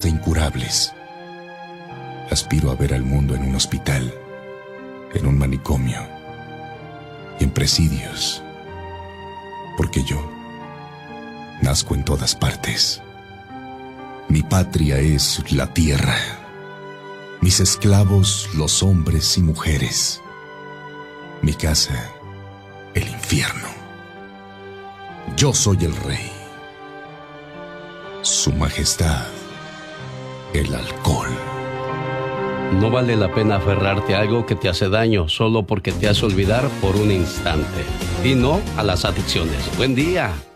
e incurables. Aspiro a ver al mundo en un hospital, en un manicomio y en presidios, porque yo nazco en todas partes. Mi patria es la tierra, mis esclavos los hombres y mujeres, mi casa el infierno. Yo soy el rey, su majestad el alcohol. No vale la pena aferrarte a algo que te hace daño solo porque te hace olvidar por un instante. Y no a las adicciones. Buen día.